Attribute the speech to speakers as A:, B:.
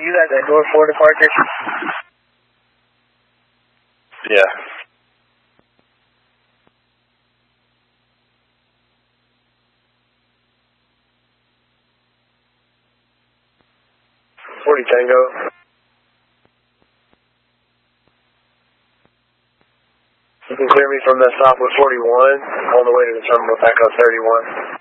A: you got that door 4 departure?
B: Yeah. Tango. You can clear me from the stop with 41 all the way to the terminal Echo 31.